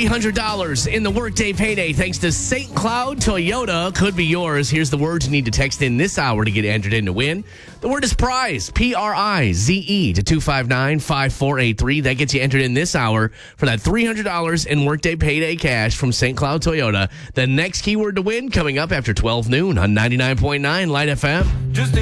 $300 in the Workday Payday thanks to St. Cloud Toyota could be yours. Here's the words you need to text in this hour to get entered in to win. The word is prize, Prize, to 259-5483. That gets you entered in this hour for that $300 in Workday Payday cash from St. Cloud Toyota. The next keyword to win coming up after 12 noon on 99.9 Light FM. Just